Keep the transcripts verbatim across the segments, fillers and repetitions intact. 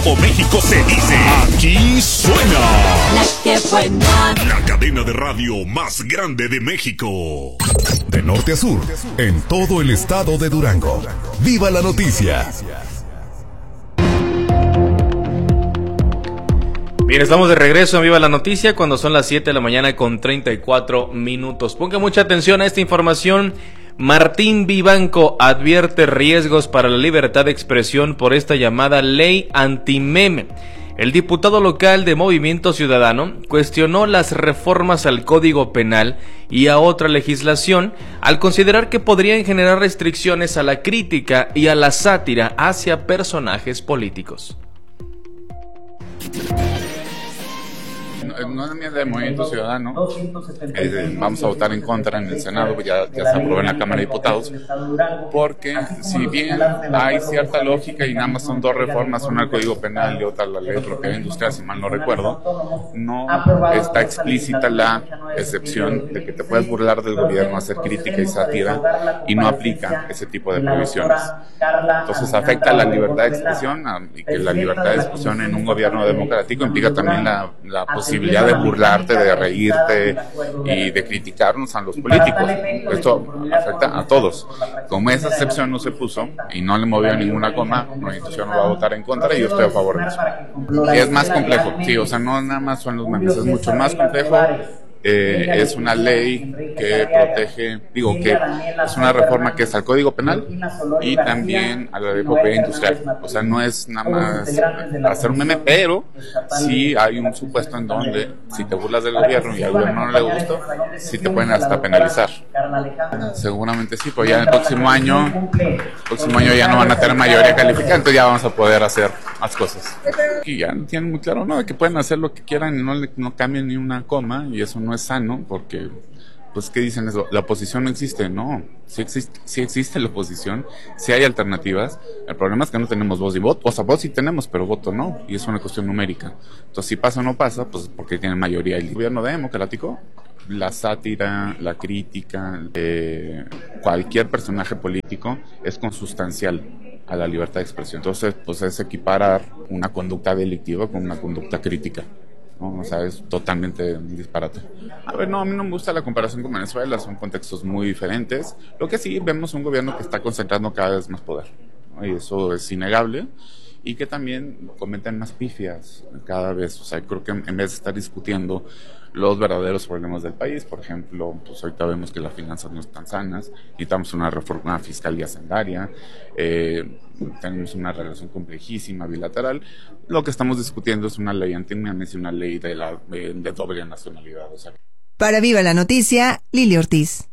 O México se dice, aquí suena La que buena, la cadena de radio más grande de México. De norte a sur, en todo el estado de Durango. ¡Viva la noticia! Bien, estamos de regreso en Viva la Noticia cuando son las siete de la mañana con treinta y cuatro minutos. Ponga mucha atención a esta información. Martín Vivanco advierte riesgos para la libertad de expresión por esta llamada ley anti-meme. El diputado local de Movimiento Ciudadano cuestionó las reformas al Código Penal y a otra legislación al considerar que podrían generar restricciones a la crítica y a la sátira hacia personajes políticos. No es ni de Movimiento Ciudadano, eh, vamos a votar en contra en el Senado, ya, ya se aprobó en la Cámara de Diputados, porque si bien hay cierta lógica y nada más son dos reformas, una al Código Penal y otra a la Ley de Propiedad Industrial, si mal no recuerdo, no está explícita la excepción de que te puedes burlar del gobierno, hacer crítica y sátira, y no aplica ese tipo de provisiones. Entonces afecta la libertad de expresión, y que la libertad de expresión en un gobierno democrático implica también la, la posibilidad de burlarte, de reírte y de criticarnos a los políticos. Esto afecta a todos. Como esa excepción no se puso y no le movió ninguna coma, la institución no va a votar en contra y yo estoy a favor de eso. Es más complejo, sí, o sea, no nada más son los memes, es mucho más complejo. Eh, es una ley que protege, digo que es una reforma que es al Código Penal y también a la Ley de Propiedad Industrial. O sea, no es nada más hacer un meme, pero sí hay un supuesto en donde si te burlas del gobierno y al gobierno no le gusta, sí te pueden hasta penalizar. Seguramente sí, pues ya el próximo año, el próximo año ya no van a tener mayoría calificada, entonces ya vamos a poder hacer más cosas. Y ya tienen muy claro, ¿no? Que pueden hacer lo que quieran y no, le, no cambien ni una coma, y eso no es sano, porque, pues, ¿qué dicen eso? La oposición no existe, no, sí existe, sí existe la oposición, sí hay alternativas, el problema es que no tenemos voz y voto, o sea, voz sí tenemos, pero voto no, y es una cuestión numérica. Entonces, si pasa o no pasa, pues porque tienen mayoría. El gobierno democrático, la sátira, la crítica, eh, cualquier personaje político es consustancial a la libertad de expresión. Entonces, pues es equiparar una conducta delictiva con una conducta crítica, ¿no? O sea, es totalmente un disparate. A ver, no, a mí no me gusta la comparación con Venezuela, son contextos muy diferentes. Lo que sí, vemos un gobierno que está concentrando cada vez más poder, ¿no? Y eso es innegable, y que también cometen más pifias cada vez. O sea, creo que en vez de estar discutiendo los verdaderos problemas del país, por ejemplo, pues ahorita vemos que las finanzas no están sanas, necesitamos una reforma fiscal y hacendaria, eh, tenemos una relación complejísima bilateral. Lo que estamos discutiendo es una ley anti-memes y una ley de, la, de, de doble nacionalidad. O sea. Para Viva la Noticia, Lili Ortiz.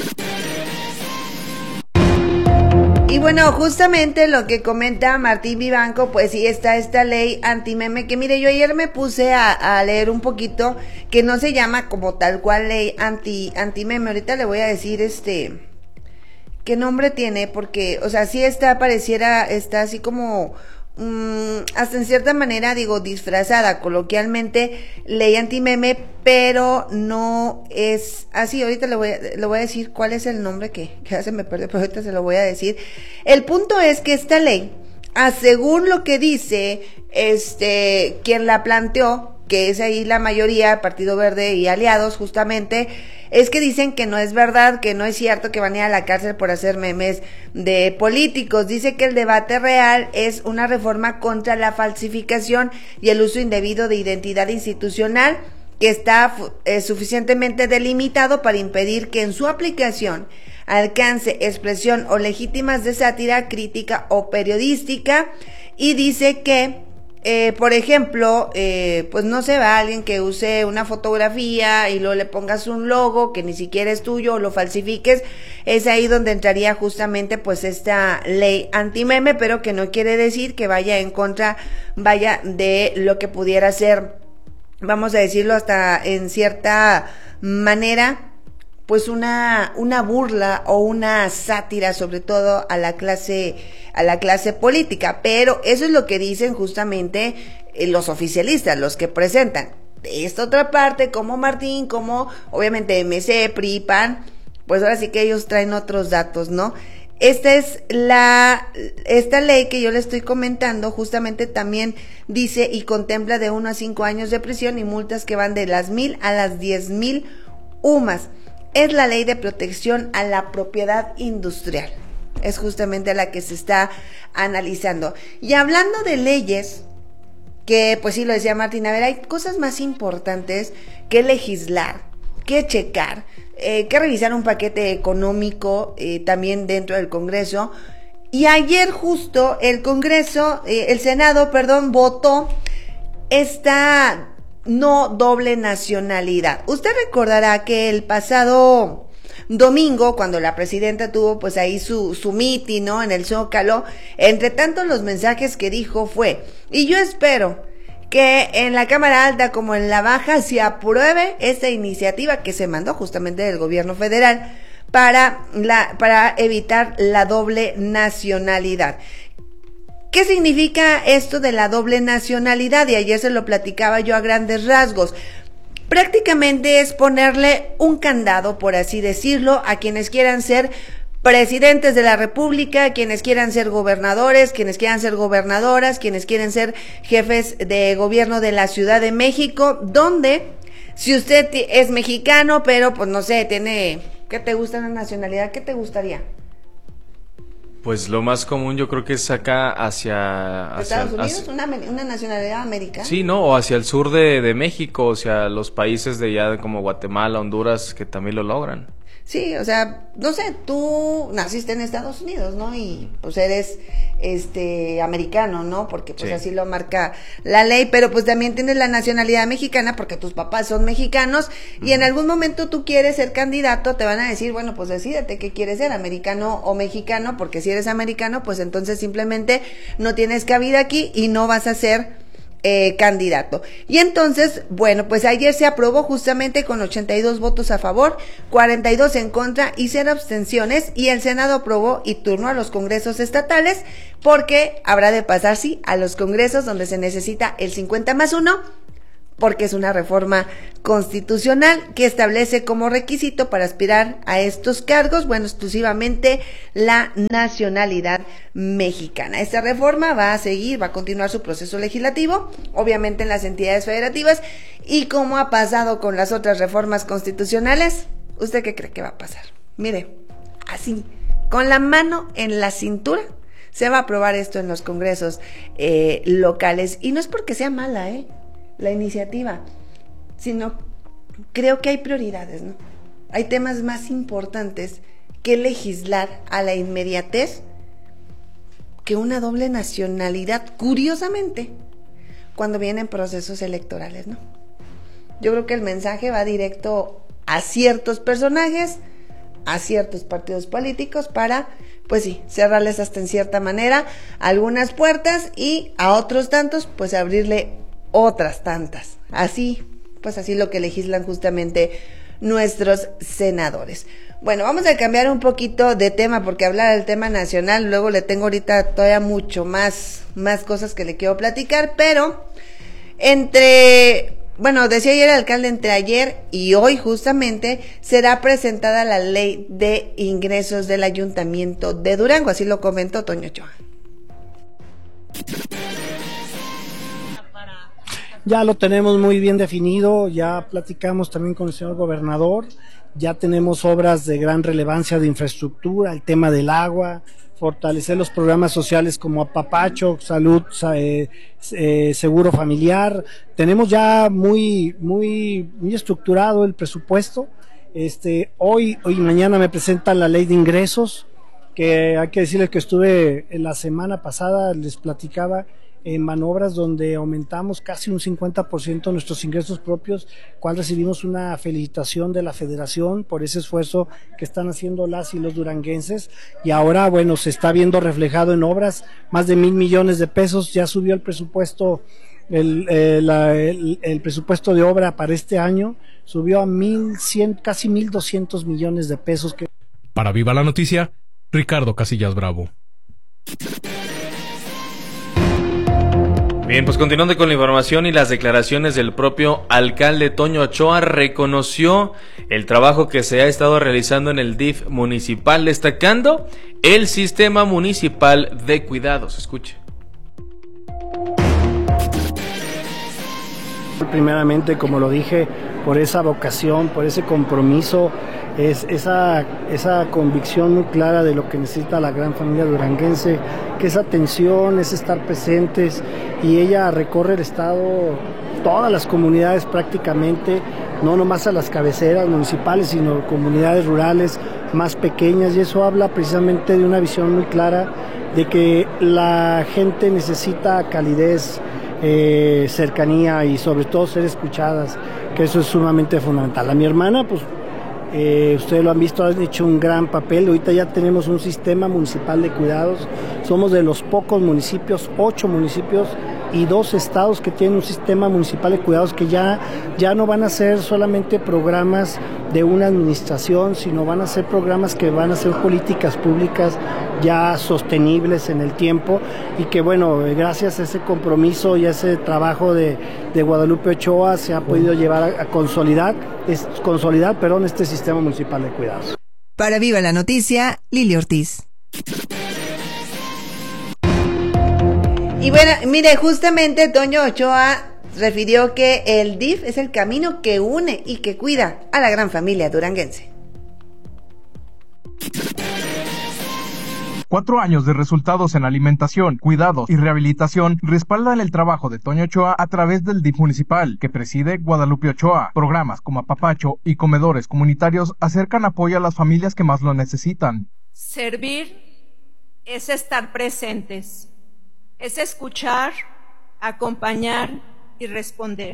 Y bueno, justamente lo que comenta Martín Vivanco, pues sí está esta ley anti-meme, que mire, yo ayer me puse a, a leer un poquito, que no se llama como tal cual ley anti anti-meme. Ahorita le voy a decir este qué nombre tiene, porque, o sea, sí está, pareciera, está así como mmm, hasta en cierta manera, digo, disfrazada, coloquialmente, ley anti-meme, pero no es así. Ahorita le voy a, le voy a decir cuál es el nombre que, que ya se me perdió, pero ahorita se lo voy a decir. El punto es que esta ley, a según lo que dice este quien la planteó, que es ahí la mayoría, Partido Verde y aliados, justamente, es que dicen que no es verdad, que no es cierto que van a ir a la cárcel por hacer memes de políticos. Dice que el debate real es una reforma contra la falsificación y el uso indebido de identidad institucional, que está eh, suficientemente delimitado para impedir que en su aplicación alcance expresión o legítimas de sátira, crítica o periodística. Y dice que Eh, por ejemplo, eh, pues no se va alguien que use una fotografía y luego le pongas un logo que ni siquiera es tuyo o lo falsifiques. Es ahí donde entraría justamente pues esta ley anti-meme, pero que no quiere decir que vaya en contra, vaya de lo que pudiera ser, vamos a decirlo hasta en cierta manera, pues una una burla o una sátira, sobre todo a la clase a la clase política. Pero eso es lo que dicen justamente eh, los oficialistas, los que presentan. De esta otra parte, como Martín, como obviamente M C, P R I, P A N, pues ahora sí que ellos traen otros datos, ¿no? Esta es la, esta ley que yo le estoy comentando, justamente también dice y contempla de uno a cinco años de prisión y multas que van de las mil a las diez mil U M A S. Es la ley de protección a la propiedad industrial. Es justamente la que se está analizando. Y hablando de leyes, que pues sí lo decía Martín, a ver, hay cosas más importantes que legislar, que checar, eh, que revisar un paquete económico eh, también dentro del Congreso. Y ayer justo el Congreso, eh, el Senado, perdón, votó esta no doble nacionalidad. Usted recordará que el pasado domingo, cuando la presidenta tuvo pues ahí su, su mitin, ¿no?, en el Zócalo, entre tantos los mensajes que dijo fue, y yo espero que en la Cámara Alta como en la Baja se apruebe esta iniciativa que se mandó justamente del gobierno federal para la, para evitar la doble nacionalidad. ¿Qué significa esto de la doble nacionalidad? Y ayer se lo platicaba yo a grandes rasgos. Prácticamente es ponerle un candado, por así decirlo, a quienes quieran ser presidentes de la República, quienes quieran ser gobernadores, quienes quieran ser gobernadoras, quienes quieren ser jefes de gobierno de la Ciudad de México, donde si usted es mexicano, pero pues no sé, tiene, ¿qué te gusta la nacionalidad? ¿Qué te gustaría? Pues lo más común yo creo que es acá hacia... hacia ¿Estados Unidos? Hacia, una, una nacionalidad americana. Sí, ¿no? O hacia el sur de, de México, o sea, los países de allá como Guatemala, Honduras, que también lo logran. Sí, o sea, no sé, tú naciste en Estados Unidos, ¿no? Y pues eres este americano, ¿no? Porque pues sí, así lo marca la ley, pero pues también tienes la nacionalidad mexicana porque tus papás son mexicanos y uh-huh. en algún momento tú quieres ser candidato, te van a decir, bueno, pues decídete qué quieres ser, americano o mexicano, porque si eres americano, pues entonces simplemente no tienes cabida aquí y no vas a ser Eh, candidato. Y entonces, bueno, pues ayer se aprobó justamente con ochenta y dos votos a favor, cuarenta y dos en contra y cero abstenciones, y el Senado aprobó y turnó a los congresos estatales porque habrá de pasar, sí, a los congresos donde se necesita el cincuenta más uno, porque es una reforma constitucional que establece como requisito para aspirar a estos cargos, bueno, exclusivamente la nacionalidad mexicana. Esta reforma va a seguir, va a continuar su proceso legislativo, obviamente en las entidades federativas, y como ha pasado con las otras reformas constitucionales, ¿usted qué cree que va a pasar? Mire, así, con la mano en la cintura, se va a aprobar esto en los congresos eh, locales, y no es porque sea mala, ¿eh?, la iniciativa, sino creo que hay prioridades, ¿no? Hay temas más importantes que legislar a la inmediatez que una doble nacionalidad, curiosamente, cuando vienen procesos electorales, ¿no? Yo creo que el mensaje va directo a ciertos personajes, a ciertos partidos políticos para, pues sí, cerrarles hasta en cierta manera algunas puertas y a otros tantos, pues abrirle otras tantas. Así, pues así lo que legislan justamente nuestros senadores. Bueno, vamos a cambiar un poquito de tema porque hablar del tema nacional, luego le tengo ahorita todavía mucho más, más cosas que le quiero platicar, pero entre, bueno, decía ayer el alcalde, entre ayer y hoy justamente será presentada la ley de ingresos del Ayuntamiento de Durango, así lo comentó Toño Ochoa. Ya lo tenemos muy bien definido, ya platicamos también con el señor gobernador, ya tenemos obras de gran relevancia de infraestructura, el tema del agua, fortalecer los programas sociales como Apapacho, Salud, eh, eh, Seguro Familiar. Tenemos ya muy, muy, muy estructurado el presupuesto. Este, hoy, hoy y mañana me presentan la ley de ingresos, que hay que decirles que estuve en la semana pasada, les platicaba, en manobras donde aumentamos casi un cincuenta por ciento nuestros ingresos propios, cual recibimos una felicitación de la federación por ese esfuerzo que están haciendo las y los duranguenses, y ahora, bueno, se está viendo reflejado en obras, más de mil millones de pesos, ya subió el presupuesto, el, eh, la, el, el presupuesto de obra para este año, subió a mil cien, casi mil doscientos millones de pesos. Que... Para Viva la Noticia, Ricardo Casillas Bravo. Bien, pues continuando con la información y las declaraciones del propio alcalde Toño Ochoa, reconoció el trabajo que se ha estado realizando en el D I F municipal, destacando el sistema municipal de cuidados. Escuche. Primeramente, como lo dije, por esa vocación, por ese compromiso, es esa, esa convicción muy clara de lo que necesita la gran familia duranguense, que es atención, es estar presentes, y ella recorre el estado, todas las comunidades prácticamente, no nomás a las cabeceras municipales, sino comunidades rurales más pequeñas, y eso habla precisamente de una visión muy clara de que la gente necesita calidez, eh, cercanía y sobre todo ser escuchadas, que eso es sumamente fundamental. A mi hermana, pues Eh, ustedes lo han visto, han hecho un gran papel. Ahorita ya tenemos un sistema municipal de cuidados. Somos de los pocos municipios, ocho municipios y dos estados que tienen un sistema municipal de cuidados que ya, ya no van a ser solamente programas de una administración, sino van a ser programas que van a ser políticas públicas ya sostenibles en el tiempo, y que bueno, gracias a ese compromiso y a ese trabajo de, de Guadalupe Ochoa se ha podido llevar a, a consolidar, es, consolidar perdón, este sistema municipal de cuidados. Para Viva la Noticia, Lili Ortiz. Y bueno, mire, justamente Toño Ochoa refirió que el D I F es el camino que une y que cuida a la gran familia duranguense. Cuatro años de resultados en alimentación, cuidados y rehabilitación respaldan el trabajo de Toño Ochoa a través del D I F municipal, que preside Guadalupe Ochoa. Programas como Apapacho y comedores comunitarios acercan apoyo a las familias que más lo necesitan. Servir es estar presentes, es escuchar, acompañar y responder.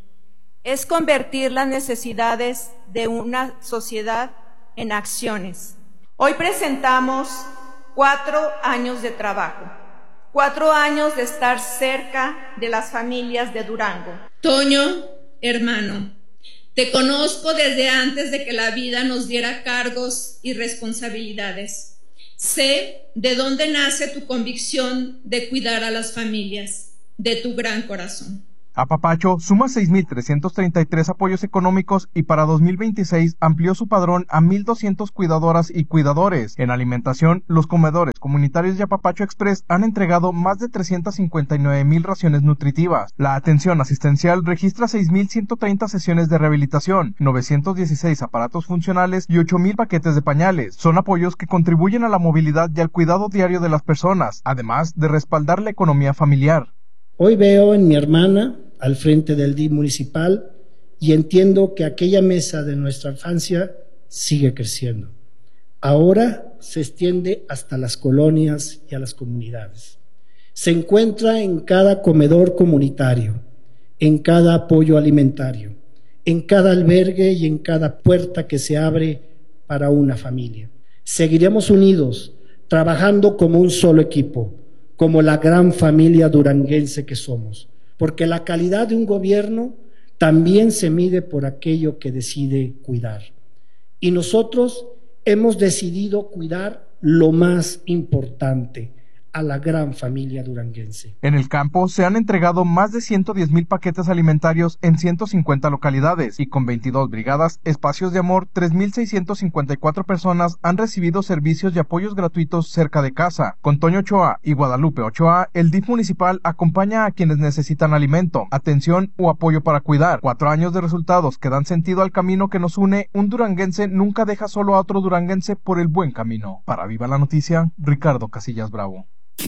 Es convertir las necesidades de una sociedad en acciones. Hoy presentamos cuatro años de trabajo, cuatro años de estar cerca de las familias de Durango. Toño, hermano, te conozco desde antes de que la vida nos diera cargos y responsabilidades. Sé de dónde nace tu convicción de cuidar a las familias, de tu gran corazón. Apapacho suma seis mil trescientos treinta y tres apoyos económicos y para dos mil veintiséis amplió su padrón a mil doscientos cuidadoras y cuidadores. En alimentación, los comedores comunitarios de Apapacho Express han entregado más de trescientas cincuenta y nueve mil raciones nutritivas. La atención asistencial registra seis mil ciento treinta sesiones de rehabilitación, novecientos dieciséis aparatos funcionales y ocho mil paquetes de pañales. Son apoyos que contribuyen a la movilidad y al cuidado diario de las personas, además de respaldar la economía familiar. Hoy veo en mi hermana al frente del D I F municipal y entiendo que aquella mesa de nuestra infancia sigue creciendo. Ahora se extiende hasta las colonias y a las comunidades. Se encuentra en cada comedor comunitario, en cada apoyo alimentario, en cada albergue y en cada puerta que se abre para una familia. Seguiremos unidos, trabajando como un solo equipo, como la gran familia duranguense que somos, porque la calidad de un gobierno también se mide por aquello que decide cuidar. Y nosotros hemos decidido cuidar lo más importante, a la gran familia duranguense. En el campo se han entregado más de ciento diez mil paquetes alimentarios en ciento cincuenta localidades y con veintidós brigadas Espacios de Amor, tres mil seiscientas cincuenta y cuatro personas han recibido servicios y apoyos gratuitos cerca de casa. Con Toño Ochoa y Guadalupe Ochoa, el D I F municipal acompaña a quienes necesitan alimento, atención o apoyo para cuidar. Cuatro años de resultados que dan sentido al camino que nos une. Un duranguense nunca deja solo a otro duranguense por el buen camino. Para Viva la Noticia, Ricardo Casillas Bravo.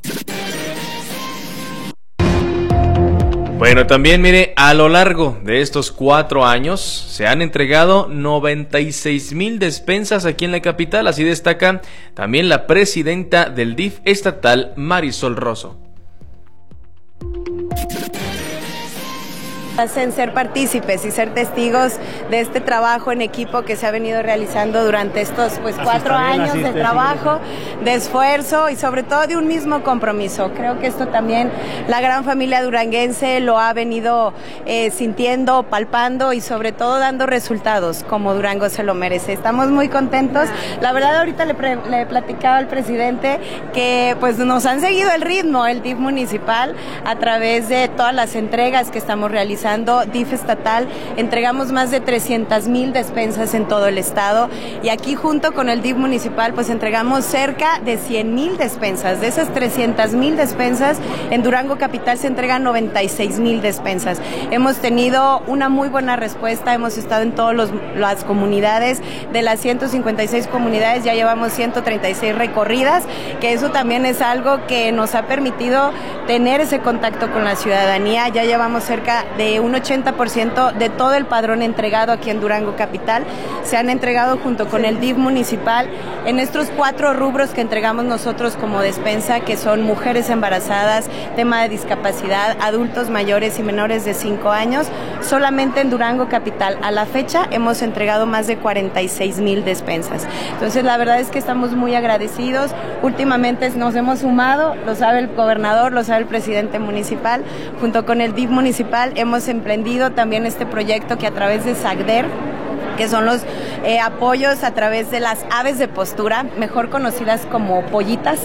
Bueno, también mire, a lo largo de estos cuatro años se han entregado noventa y seis mil despensas aquí en la capital, así destaca también la presidenta del D I F estatal, Marisol Rosso. Hacen ser partícipes y ser testigos de este trabajo en equipo que se ha venido realizando durante estos pues cuatro años de trabajo, de esfuerzo y sobre todo de un mismo compromiso. Creo que esto también la gran familia duranguense lo ha venido eh, sintiendo, palpando y sobre todo dando resultados como Durango se lo merece. Estamos muy contentos. La verdad ahorita le, pre, le platicaba al presidente que pues nos han seguido el ritmo, el D I F municipal, a través de todas las entregas que estamos realizando. D I F estatal, entregamos más de trescientas mil despensas en todo el estado y aquí junto con el D I F municipal pues entregamos cerca de cien mil despensas. De esas trescientas mil despensas, en Durango capital se entregan noventa y seis mil despensas. Hemos tenido una muy buena respuesta, hemos estado en todas las comunidades, de las ciento cincuenta y seis comunidades ya llevamos ciento treinta y seis recorridas, que eso también es algo que nos ha permitido tener ese contacto con la ciudadanía. Ya llevamos cerca de un ochenta por ciento de todo el padrón entregado aquí en Durango capital. Se han entregado junto con el D I F municipal en estos cuatro rubros que entregamos nosotros como despensa, que son mujeres embarazadas, tema de discapacidad, adultos mayores y menores de cinco años. Solamente en Durango capital a la fecha hemos entregado más de cuarenta y seis mil despensas. Entonces la verdad es que estamos muy agradecidos. Últimamente nos hemos sumado, lo sabe el gobernador, lo sabe el presidente municipal, junto con el D I F municipal hemos emprendido también este proyecto que a través de SACDER, que son los eh, apoyos a través de las aves de postura, mejor conocidas como pollitas.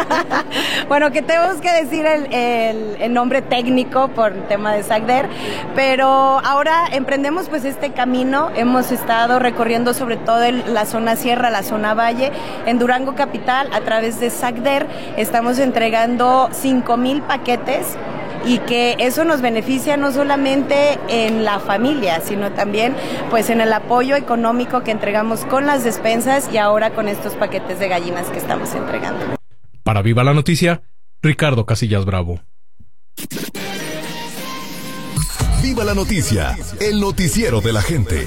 Bueno, que tenemos que decir el, el, el nombre técnico por el tema de SACDER, pero ahora emprendemos pues este camino. Hemos estado recorriendo sobre todo el, la zona sierra, la zona valle. En Durango capital, a través de SACDER, estamos entregando cinco mil paquetes, y que eso nos beneficia no solamente en la familia, sino también pues en el apoyo económico que entregamos con las despensas y ahora con estos paquetes de gallinas que estamos entregando. Para Viva la Noticia, Ricardo Casillas Bravo. Viva la Noticia, el noticiero de la gente.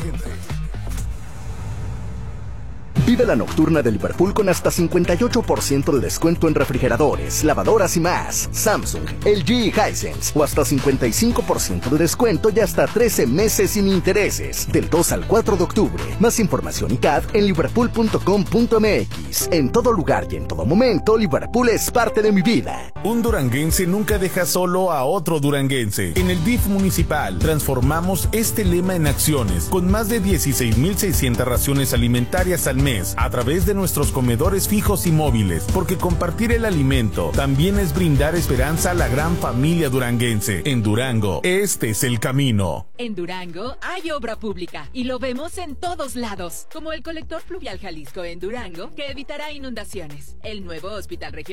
Vive la nocturna de Liverpool con hasta cincuenta y ocho por ciento de descuento en refrigeradores, lavadoras y más. Samsung, L G y Hisense. O hasta cincuenta y cinco por ciento de descuento y hasta trece meses sin intereses. Del dos al cuatro de octubre. Más información y C A D en liverpool punto com punto m x. En todo lugar y en todo momento, Liverpool es parte de mi vida. Un duranguense nunca deja solo a otro duranguense. En el D I F municipal transformamos este lema en acciones con más de dieciséis mil seiscientas raciones alimentarias al mes a través de nuestros comedores fijos y móviles, porque compartir el alimento también es brindar esperanza a la gran familia duranguense. En Durango, este es el camino. En Durango hay obra pública y lo vemos en todos lados, como el colector fluvial Jalisco en Durango, que evitará inundaciones, el nuevo hospital regional